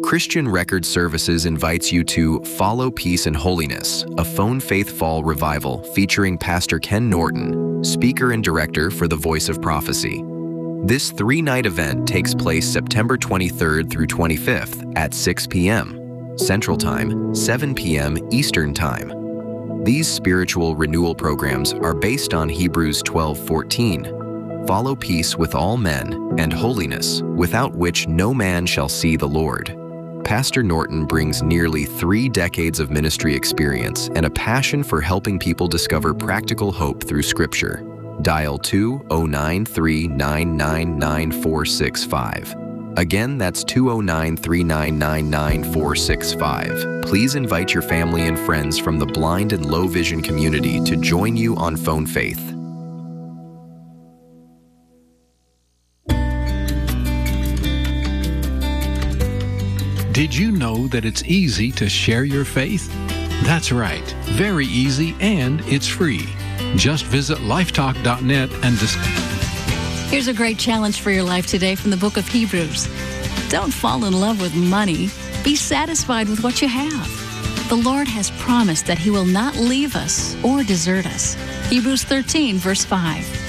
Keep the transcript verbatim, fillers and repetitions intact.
Christian Record Services invites you to Follow Peace and Holiness, a Phone Faith Fall revival featuring Pastor Ken Norton, speaker and director for the Voice of Prophecy. This three-night event takes place September twenty-third through twenty-fifth at six p m Central Time, seven p m Eastern Time. These spiritual renewal programs are based on Hebrews twelve fourteen. Follow peace with all men and holiness, without which no man shall see the Lord. Pastor Norton brings nearly three decades of ministry experience and a passion for helping people discover practical hope through Scripture. Dial two oh nine, three nine nine, nine four six five. Again, that's two oh nine, three nine nine, nine four six five. Please invite your family and friends from the blind and low vision community to join you on Phone Faith. Did you know that it's easy to share your faith? That's right, very easy, and it's free. Just visit lifetalk dot net and discover. Here's a great challenge for your life today from the book of Hebrews. Don't fall in love with money. Be satisfied with what you have. The Lord has promised that He will not leave us or desert us. Hebrews thirteen, verse five.